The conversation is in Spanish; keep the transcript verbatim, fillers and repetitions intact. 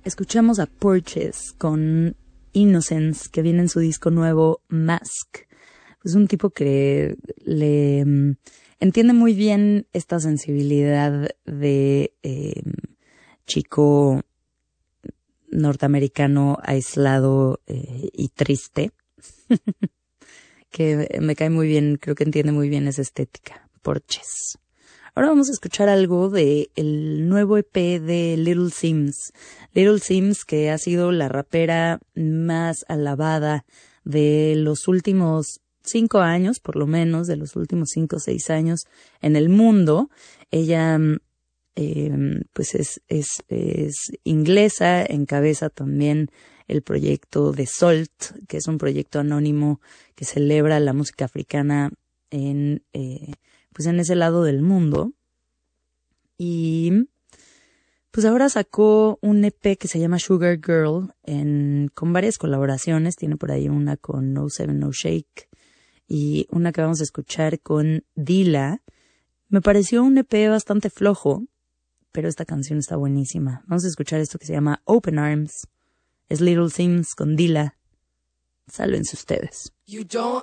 Escuchamos a Porches con Innocence, que viene en su disco nuevo Mask. Es un tipo que le um, entiende muy bien esta sensibilidad de eh, chico norteamericano aislado eh, y triste, que me cae muy bien, creo que entiende muy bien esa estética. Porches. Ahora vamos a escuchar algo de el nuevo E P de Little Sims. Little Sims, que ha sido la rapera más alabada de los últimos cinco años, por lo menos, de los últimos cinco o seis años en el mundo. Ella, eh, pues es, es, es inglesa, encabeza también el proyecto de Salt, que es un proyecto anónimo que celebra la música africana en, eh, pues en ese lado del mundo. Y pues ahora sacó un E P que se llama Sugar Girl en, con varias colaboraciones. Tiene por ahí una con No Seven No Shake y una que vamos a escuchar con Dilla. Me pareció un E P bastante flojo, pero esta canción está buenísima. Vamos a escuchar esto que se llama Open Arms. Es Little Sims con Dilla. Sálvense ustedes. You don't